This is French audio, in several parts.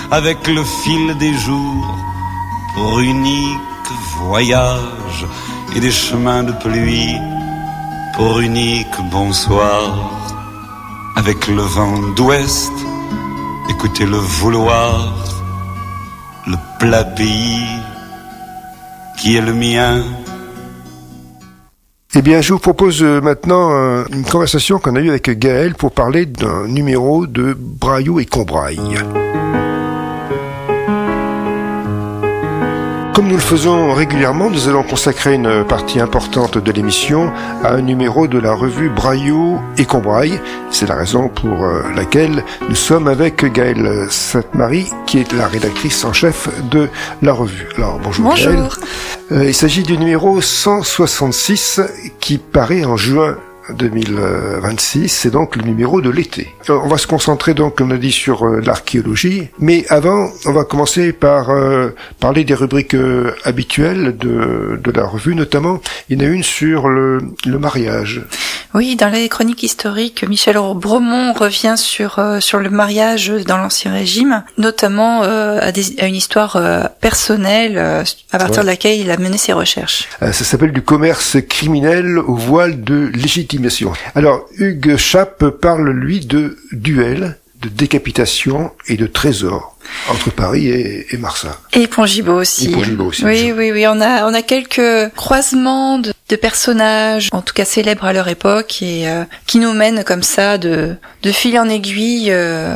avec le fil des jours, pour unique voyage et des chemins de pluie, pour unique bonsoir, avec le vent d'ouest, écoutez le vouloir, le plat pays qui est le mien. Eh bien, je vous propose maintenant une conversation qu'on a eue avec Gaël pour parler d'un numéro de Braillot et Combrailles. Comme nous le faisons régulièrement, nous allons consacrer une partie importante de l'émission à un numéro de la revue Braillot et Combrailles. C'est la raison pour laquelle nous sommes avec Gaëlle Sainte-Marie, qui est la rédactrice en chef de la revue. Alors, bonjour. Gaëlle. Il s'agit du numéro 166 qui paraît en juin 2026, c'est donc le numéro de l'été. On va se concentrer donc, comme on a dit, sur l'archéologie, mais avant, on va commencer par parler des rubriques habituelles de la revue, notamment, il y en a une sur le mariage. Oui, dans les chroniques historiques, Michel Bromont revient sur le mariage dans l'Ancien Régime, notamment à une histoire personnelle à partir de laquelle il a mené ses recherches. Ça s'appelle du commerce criminel au voile de légitimation. Alors, Hugues Chappe parle, lui, de duel, de décapitation et de trésor entre Paris et Marsa. Et Pongibaud aussi. Oui, on a quelques croisements de personnages, en tout cas célèbres à leur époque, et qui nous mènent comme ça de fil en aiguille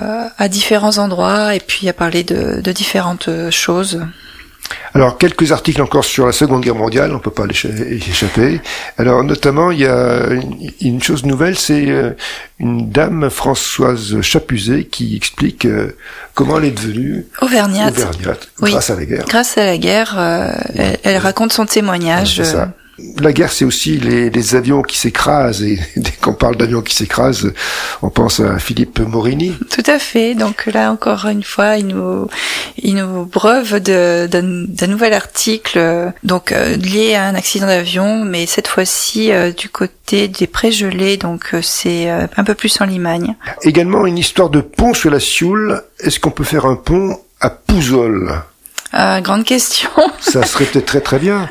à différents endroits, et puis à parler de différentes choses. Alors, quelques articles encore sur la Seconde Guerre mondiale, on peut pas y échapper. Alors, notamment, il y a une chose nouvelle, c'est une dame, Françoise Chapuzet, qui explique comment elle est devenue auvergnate grâce à la guerre. Grâce à la guerre, elle raconte son témoignage. C'est ça. La guerre, c'est aussi les avions qui s'écrasent, et dès qu'on parle d'avions qui s'écrasent, on pense à Philippe Morini. Tout à fait. Donc là, encore une fois, il nous breuve d'un nouvel article, donc lié à un accident d'avion, mais cette fois-ci du côté des Prés-Gelées, donc c'est un peu plus en Limagne. Également une histoire de pont sur la Sioule. Est-ce qu'on peut faire un pont à Pouzol ? Grande question. Ça serait peut-être très très bien.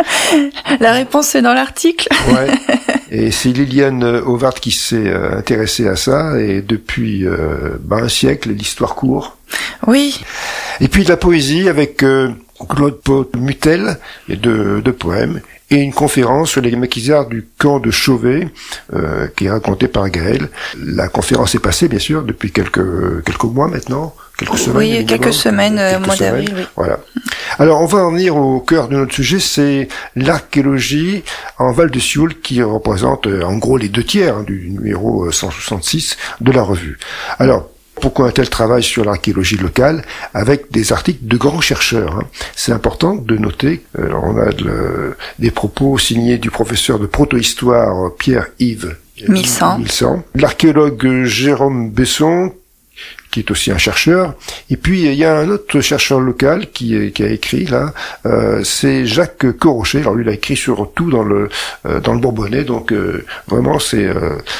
La réponse est dans l'article. Ouais. Et c'est Liliane Ovart qui s'est intéressée à ça, et depuis un siècle, l'histoire court. Oui. Et puis de la poésie avec Claude Mutel, et de poèmes, et une conférence sur les maquisards du camp de Chauvet, qui est racontée par Gaël. La conférence est passée, bien sûr, depuis quelques mois maintenant. Quelques semaines. Oui, quelques semaines, au mois d'avril, oui. Voilà. Alors, on va en venir au cœur de notre sujet, c'est l'archéologie en Val de Sioule, qui représente, en gros, les 2/3 du numéro 166 de la revue. Alors, pourquoi un tel travail sur l'archéologie locale avec des articles de grands chercheurs, C'est important de noter, on a des propos signés du professeur de protohistoire Pierre-Yves Milsan, l'archéologue Jérôme Besson, qui est aussi un chercheur, et puis il y a un autre chercheur local qui a écrit là, c'est Jacques Corrochet. Alors lui, il a écrit surtout dans le Bourbonnais, donc vraiment c'est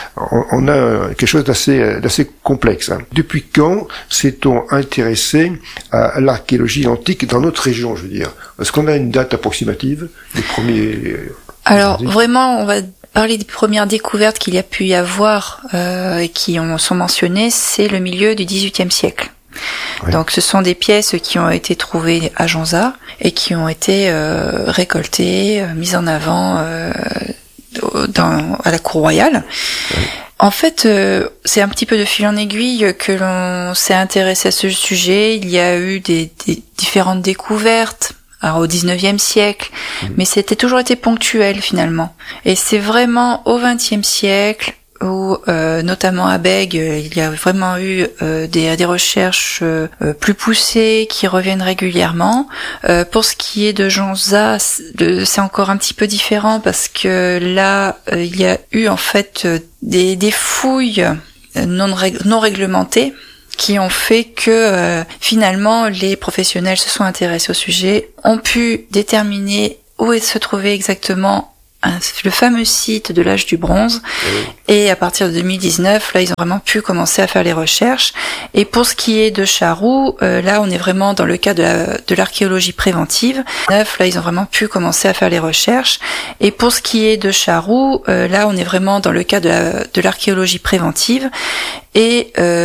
on a quelque chose d'assez complexe. Depuis quand s'est-on intéressé à l'archéologie antique dans notre région, je veux dire? Est-ce qu'on a une date approximative des premiers? Alors vraiment, on va parler des premières découvertes qu'il y a pu y avoir et qui sont mentionnées, c'est le milieu du XVIIIe siècle. Oui. Donc ce sont des pièces qui ont été trouvées à Jonza et qui ont été récoltées, mises en avant à la cour royale. Oui. En fait, c'est un petit peu de fil en aiguille que l'on s'est intéressé à ce sujet. Il y a eu des différentes découvertes. Alors au 19e siècle, mais c'était toujours été ponctuel finalement. Et c'est vraiment au 20e siècle où, notamment à Bègue, il y a vraiment eu des recherches plus poussées qui reviennent régulièrement. Pour ce qui est de Jonza, c'est encore un petit peu différent parce que là, il y a eu en fait des fouilles non réglementées, qui ont fait que finalement les professionnels se sont intéressés au sujet, ont pu déterminer où se trouvait exactement le fameux site de l'âge du bronze. Et à partir de 2019, là, ils ont vraiment pu commencer à faire les recherches. Et pour ce qui est de Charroux, là, on est vraiment dans le cas de l'archéologie préventive. Là, ils ont vraiment pu commencer à faire les recherches. Et pour ce qui est de Charroux, là, on est vraiment dans le cas de l'archéologie préventive. Et